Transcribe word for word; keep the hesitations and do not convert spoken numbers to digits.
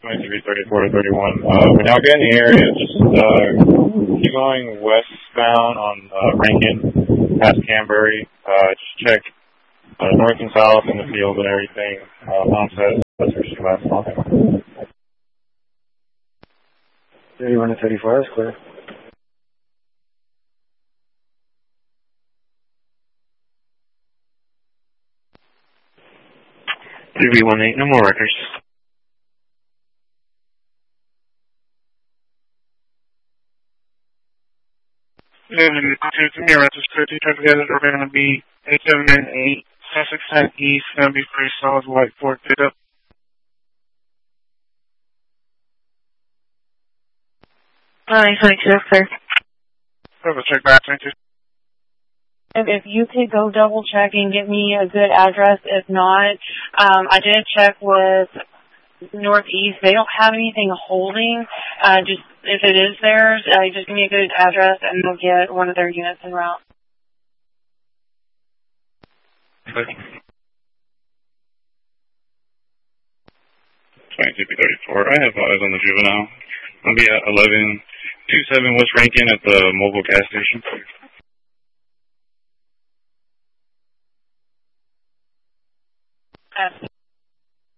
twenty-two B thirty-four to thirty-one. Uh, we're now getting the area. Just uh, keep going westbound on uh, Rankin, past Canberry. Uh, just check uh, north and south in the field and everything. Uh, Mom says that's where she last saw him. thirty-one to thirty-four, that's clear. three B one eight, no more records. To me, Raptors thirty, try to get it. We're going to be eight seven nine eight, Sussex ten East, going to be pretty solid white Ford pickup. Hi, thank you, sir. Double check back, thank you. If, if you could go double check and get me a good address, if not, um, I did check with Northeast. They don't have anything holding. Uh, just if it is theirs, uh, just give me a good address and they'll get one of their units en route. twenty-two B thirty-four. I have eyes on the juvenile. I'll be at eleven twenty-seven West Rankin at the mobile gas station. Uh,